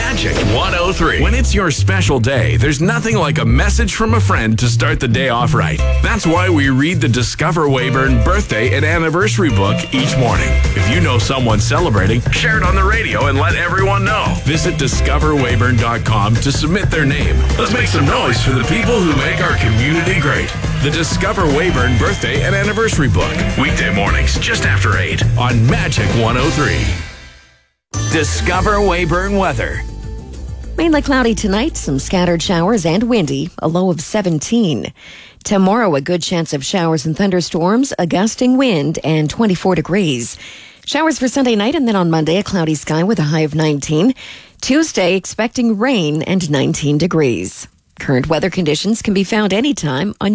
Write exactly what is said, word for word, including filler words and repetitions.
Magic one oh three. When it's your special day, there's nothing like a message from a friend to start the day off right. That's why we read the Discover Weyburn birthday and anniversary book each morning. If you know someone celebrating, share it on the radio and let everyone know. Visit discover weyburn dot com to submit their name. Let's make some noise for the people who make our community great. The Discover Weyburn birthday and anniversary book. Weekday mornings just after eight on Magic one oh three. Discover Weyburn weather. Mainly cloudy tonight, some scattered showers and windy, a low of seventeen. Tomorrow, a good chance of showers and thunderstorms, a gusting wind, and twenty-four degrees. Showers for Sunday night, and then on Monday, a cloudy sky with a high of nineteen. Tuesday, expecting rain and nineteen degrees. Current weather conditions can be found anytime on